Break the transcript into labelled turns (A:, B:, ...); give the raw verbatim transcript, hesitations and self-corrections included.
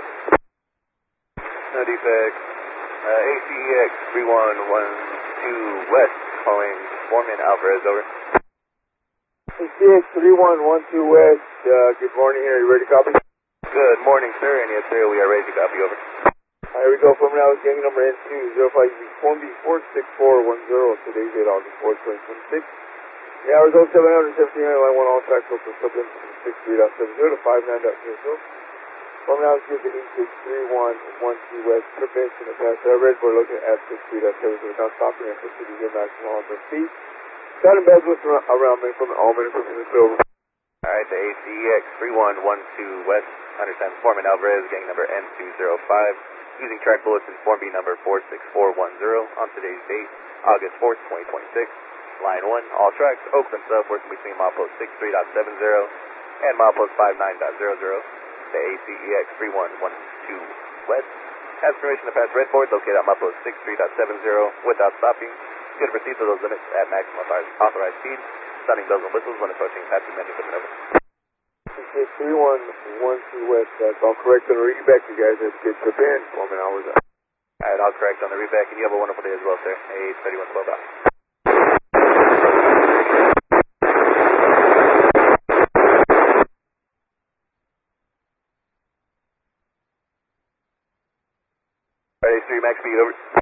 A: up. No defects. Uh, A C E X three one one two West, calling Foreman Alvarez, over.
B: A C X three one one two West, uh, good morning, are you ready to copy?
A: Good morning, sir, and yes, sir, we are ready to copy, over.
B: Here we go, Foreman Alvarez, gang number N two zero five Form B four six four one zero, today's date August fourth, twenty twenty-six. The hours oh seven hundred seventeen, line one, all tracks open, subject six three dot seven zero to five nine dot zero zero. Foreman Alvarez gives the E six three one one two West, prevention of pass average, we're looking at six three dot seven zero, not stopping and proceeding your maximum on the speed. Got embezzlement around me from all minutes from the silver.
A: Alright, the A C E X three one one two West, understand Foreman Alvarez, gang number N two zero five, using track bulletin Form B number four six four one zero on today's date, August fourth, twenty twenty-six. Line one, all tracks, Oakland Sub, working between milepost six three dot seven zero and milepost five nine dot zero zero. The A C E X three one one two West has permission to pass red board located at milepost six three dot seven zero without stopping. Should proceed to those limits at maximum authorized speed. Sounding bells and whistles when approaching passing menu equipment, over.
B: A C X three one one two West, that's all correct on the reading back, you guys have to get trip in, Foreman Alvarez.
A: Alright, all correct on the readback, and you have a wonderful day as well, sir. A thirty-one twelve out. Alright, A three max speed, over.